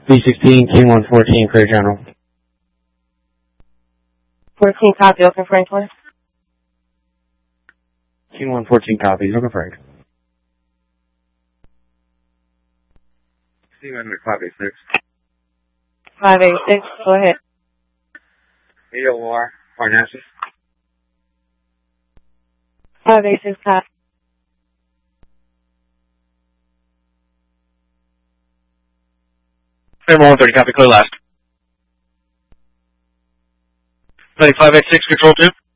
B16, King 114, clear general. 14 copy, open Franklin. King 114 copies, open Frank. C1 to 586. 586, go ahead. EOR, Parnassus. 586 copy. Clear 130, copy, clear last. 9586, control 2.